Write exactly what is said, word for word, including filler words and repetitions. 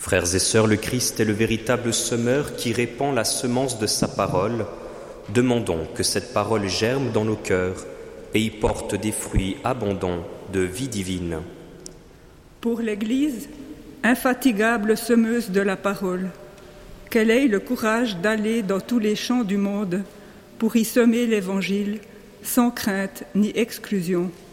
Frères et sœurs, le Christ est le véritable semeur qui répand la semence de sa parole. Demandons que cette parole germe dans nos cœurs et y porte des fruits abondants de vie divine. Pour l'Église, infatigable semeuse de la parole, qu'elle ait le courage d'aller dans tous les champs du monde pour y semer l'Évangile, sans crainte ni exclusion.